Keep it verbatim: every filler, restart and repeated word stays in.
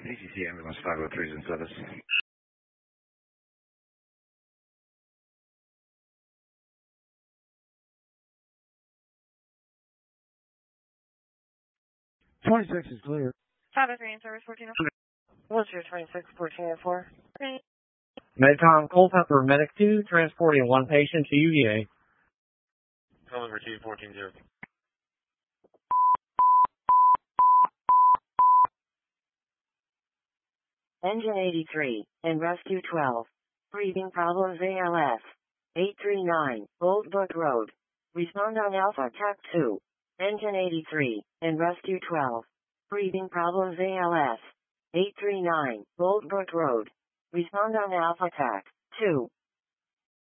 D C C ambulance five oh three is in service. twenty-six is clear. five oh three in service, fourteen oh four. What's your twenty-six, fourteen oh four? Okay. Medcom Culpeper Medic two, transporting one patient to U V A. Call number two, fourteen zero. Engine eighty-three, and Rescue twelve. Breathing problems A L S. eight three nine, Old Brook Road. Respond on Alpha Tac two. Engine eighty-three, and Rescue twelve. Breathing problems A L S. eight three nine, Old Brook Road. Respond on Alpha Tac two.